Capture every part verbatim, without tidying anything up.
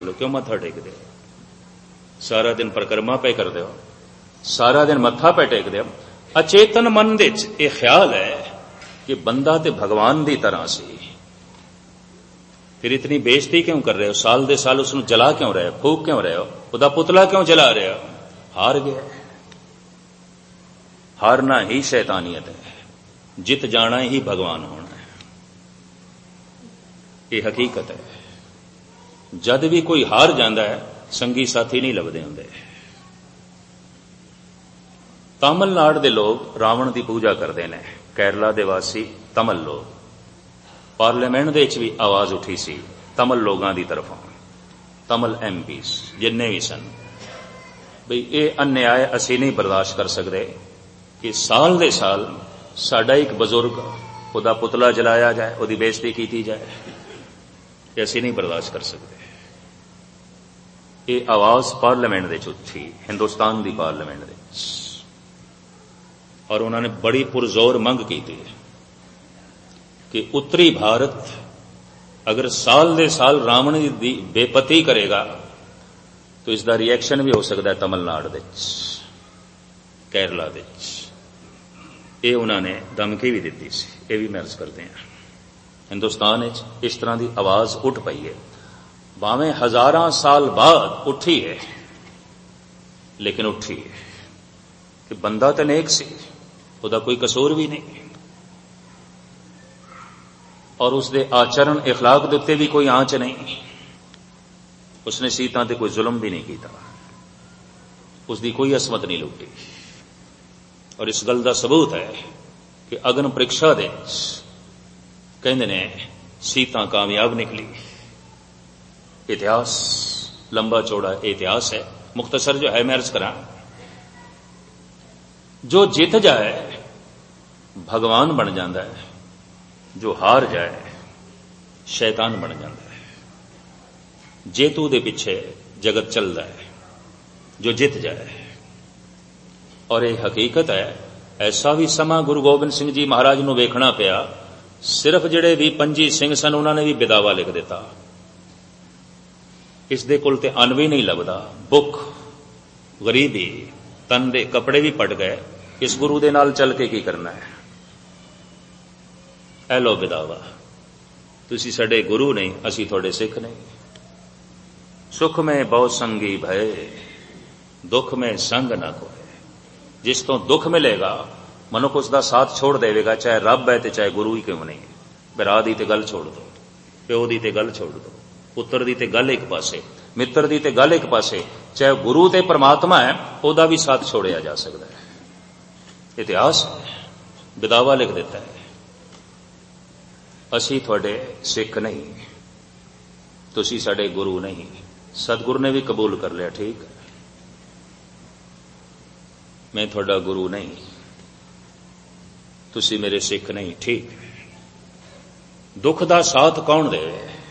क्यों मत्था टेकदे हो? सारा दिन परिक्रमा पे करदे हो, सारा दिन मत्था पे टेकदे हो। अचेतन मन दे विच इह ख्याल है कि बंदा ते भगवान दी तरह सी, फिर इतनी बेइज्जती क्यों कर रहे हो? साल दे साल उसनूं जला क्यों रहे हो, फूक क्यों रहे हो, उहदा पुतला क्यों जला रहे हो? हार गया। हारना ही शैतानियत है, जित जाना ही भगवान होना है। यह हकीकत है। जद भी कोई हार जाता है, संगी साथी नहीं लभदे हुंदे। तमिलनाडु दे लोग रावण की पूजा करते हैं, केरला दे वासी तमिल लोग। पार्लीमेंट दे विच भी आवाज उठी सी तमिल लोगों की तरफों, तमिल एम पीस जिन्ने भी सन, बई ये अन्याय असी नहीं बर्दाश्त कर सकते कि साल दे साल साडा एक बजुर्ग उहदा पुतला जलाया जाए, उहदी बेइज्जती की जाए। ये असी नहीं बर्दाश्त कर सकते। ये आवाज पार्लीमेंट दे उठी, हिंदुस्तान की पार्लीमेंट दे, और उन्होंने बड़ी पुरजोर मंग की थी कि उत्तरी भारत अगर साल दे साल रावण की बेपती करेगा तो इसका रिएक्शन भी हो सकता है तमिलनाडु दे, केरला दे। ये उन्होंने धमकी भी दी सी, ये भी महसूस करते हैं। हिंदुस्तान इस तरह की आवाज उठ पई है, भावें हजारां साल बाद उठी है, लेकिन उठी है कि बंदा तो नेक सी, उसका कोई कसूर भी नहीं, और उसके आचरण इखलाक के उत्ते भी कोई आंच नहीं। उसने सीता ते कोई जुल्म भी नहीं किया, उसकी कोई असमत नहीं लुटी। और इस गल का सबूत है कि अग्न परीक्षा दे कहते ने सीता कामयाब निकली। इतिहास लंबा चौड़ा इतिहास है, मुख्तसर जो है मैं अर्ज करा। जो जित जाए भगवान बन जाता है, जो हार जाए शैतान बन जाता है। जेतू दे पिछे जगत चलता है, जो जित जाए। और यह हकीकत है। ऐसा भी समा गुरु गोबिंद सिंह जी महाराज नूं वेखना पिया, सिर्फ जिहड़े भी पंजी सिंह सन उन्होंने भी बिदावा लिख दिता। इस दे कोल ते अन्न भी नहीं लभदा, भुख गरीबी, तन दे कपड़े भी पट गए। इस गुरु दे नाल चल के की करना है? ऐ लो बिदावा, तुसी साडे गुरु नहीं, असी तुहाडे सिख नहीं। सुख में बहु संगी भय, दुख में संग ना कोय। जिस तो दुख मिलेगा मनुख उसका साथ छोड़ देगा, चाहे रब है तो चाहे गुरु ही क्यों नहीं। भरा दी ते गल छोड़ दो, प्यो दी ते गल छोड़ दो, पुत्र दी ते गल एक पासे, मित्र दी ते गल एक पासे, चाहे गुरु ते परमात्मा है ओदा भी साथ छोड़िया जा सकता है। इतिहास बिदावा लिख देता है। असी थोड़े सिख नहीं, तुसी साडे गुरु नहीं। सतगुरु ने भी कबूल कर लिया, ठीक है, मैं थोड़ा गुरु नहीं, तुसी मेरे सिख नहीं, ठीक है। दुख दा साथ कौन दे?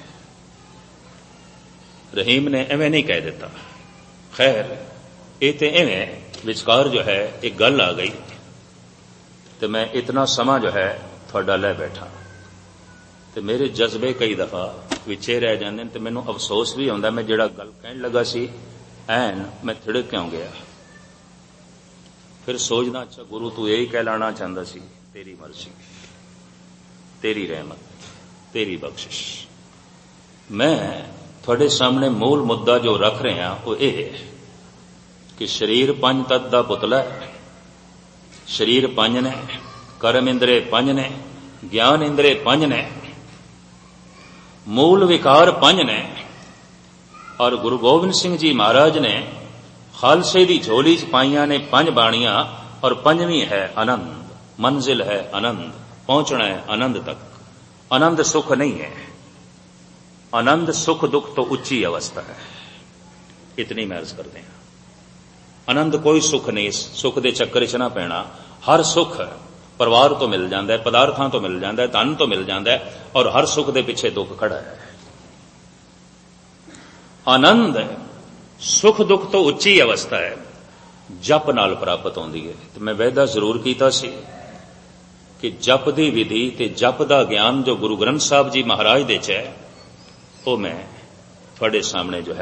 रहीम ने एवें नहीं कह देता। खैर ये तो एवें विचकार जो है एक गल आ गई, तो मैं इतना समा जो है थोड़ा लै बैठा, तो मेरे जज्बे कई दफा विचे रह जाते, तो मैनू अफसोस भी आता, मैं जिहड़ा गल कहन लगा सी ऐन मैं थिड़क क्यों गया। फिर सोचना, अच्छा गुरु तू यही कहलाना चाहता सी, तेरी मर्जी, तेरी रहमत, तेरी बख्शिश। मैं थोड़े सामने मूल मुद्दा जो रख रहे हैं वो ये कि शरीर पंज तत्त दा पुतला है। शरीर पंज ने, कर्म इंद्रे पंज ने, ज्ञान इंद्रे पंज ने, मूल विकार पंज ने। और गुरु गोबिंद सिंह जी महाराज ने खालसे दी झोली च पाइया ने पंज बाणियां, और पंजवीं है आनंद। मंजिल है आनंद, पहुंचना है आनंद तक। आनंद सुख नहीं है, आनंद सुख दुख तो उच्ची अवस्था है। इतनी महर्ज करते हैं। आनंद कोई सुख नहीं, सुख दे चक्कर च ना पैना। हर सुख परिवार तो मिल जाता है, पदार्थां तो मिल जाता है, धन तो मिल जाता है, और हर सुख दे पिछे दुख खड़ा है। आनंद सुख दुख तो उच्ची अवस्था है, जप नाल प्राप्त होती है। तो मैं वायदा जरूर कीता सी कि जप दी विधि ते जप दा ज्ञान जो गुरु ग्रंथ साहब जी महाराज दे च है, वो मैं थोड़े सामने जो है